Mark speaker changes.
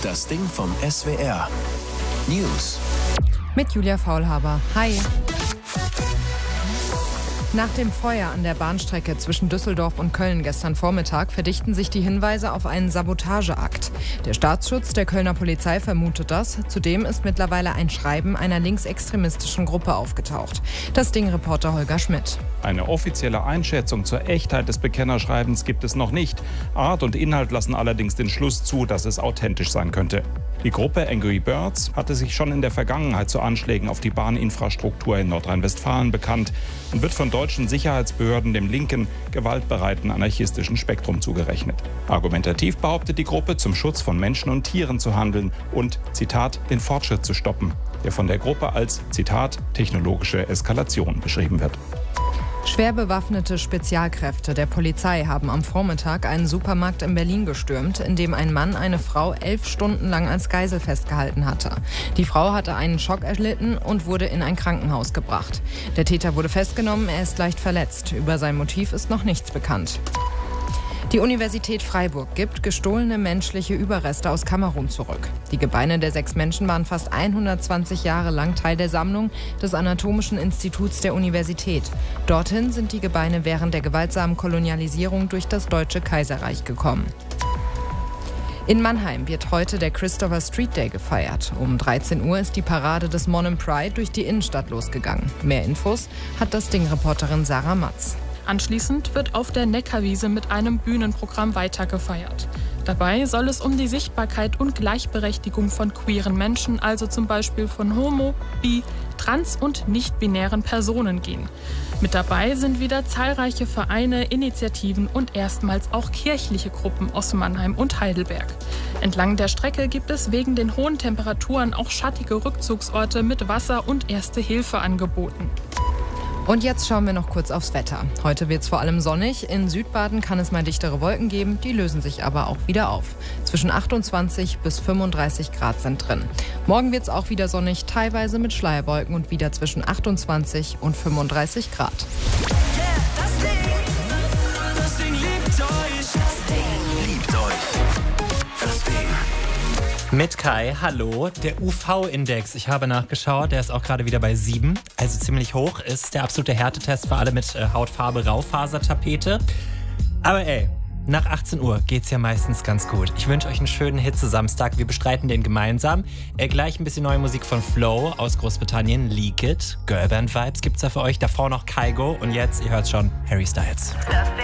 Speaker 1: Das Ding vom SWR. News.
Speaker 2: Mit Julia Faulhaber. Hi. Nach dem Feuer an der Bahnstrecke zwischen Düsseldorf und Köln gestern Vormittag verdichten sich die Hinweise auf einen Sabotageakt. Der Staatsschutz der Kölner Polizei vermutet das. Zudem ist mittlerweile ein Schreiben einer linksextremistischen Gruppe aufgetaucht. Das Ding-Reporter Holger Schmidt.
Speaker 3: Eine offizielle Einschätzung zur Echtheit des Bekennerschreibens gibt es noch nicht. Art und Inhalt lassen allerdings den Schluss zu, dass es authentisch sein könnte. Die Gruppe Angry Birds hatte sich schon in der Vergangenheit zu Anschlägen auf die Bahninfrastruktur in Nordrhein-Westfalen bekannt und wird von deutschen Sicherheitsbehörden dem linken, gewaltbereiten anarchistischen Spektrum zugerechnet. Argumentativ behauptet die Gruppe, zum Schutz von Menschen und Tieren zu handeln und, Zitat, den Fortschritt zu stoppen, der von der Gruppe als, Zitat, technologische Eskalation beschrieben wird.
Speaker 2: Schwer bewaffnete Spezialkräfte der Polizei haben am Vormittag einen Supermarkt in Berlin gestürmt, in dem ein Mann eine Frau 11 Stunden lang als Geisel festgehalten hatte. Die Frau hatte einen Schock erlitten und wurde in ein Krankenhaus gebracht. Der Täter wurde festgenommen, er ist leicht verletzt. Über sein Motiv ist noch nichts bekannt. Die Universität Freiburg gibt gestohlene menschliche Überreste aus Kamerun zurück. Die Gebeine der 6 Menschen waren fast 120 Jahre lang Teil der Sammlung des Anatomischen Instituts der Universität. Dorthin sind die Gebeine während der gewaltsamen Kolonialisierung durch das Deutsche Kaiserreich gekommen. In Mannheim wird heute der Christopher Street Day gefeiert. Um 13 Uhr ist die Parade des Monem Pride durch die Innenstadt losgegangen. Mehr Infos hat das Ding-Reporterin Sarah Matz.
Speaker 4: Anschließend wird auf der Neckarwiese mit einem Bühnenprogramm weitergefeiert. Dabei soll es um die Sichtbarkeit und Gleichberechtigung von queeren Menschen, also zum Beispiel von homo-, bi-, trans- und nicht-binären Personen gehen. Mit dabei sind wieder zahlreiche Vereine, Initiativen und erstmals auch kirchliche Gruppen aus Mannheim und Heidelberg. Entlang der Strecke gibt es wegen den hohen Temperaturen auch schattige Rückzugsorte mit Wasser- und Erste-Hilfe angeboten.
Speaker 2: Und jetzt schauen wir noch kurz aufs Wetter. Heute wird es vor allem sonnig. In Südbaden kann es mal dichtere Wolken geben, die lösen sich aber auch wieder auf. Zwischen 28 bis 35 Grad sind drin. Morgen wird es auch wieder sonnig, teilweise mit Schleierwolken und wieder zwischen 28 und 35 Grad.
Speaker 1: Das Ding liebt euch. Das Ding liebt euch. Das Ding.
Speaker 5: Mit Kai, hallo. Der UV-Index, ich habe nachgeschaut, der ist auch gerade wieder bei 7, also ziemlich hoch, ist der absolute Härtetest für alle mit Hautfarbe Raufasertapete. Aber ey, nach 18 Uhr geht's ja meistens ganz gut. Ich wünsche euch einen schönen Hitze-Samstag, wir bestreiten den gemeinsam. Gleich ein bisschen neue Musik von Flo aus Großbritannien, Leak It, Girlband-Vibes gibt's da für euch, davor noch Kygo und jetzt, ihr hört's schon, Harry Styles.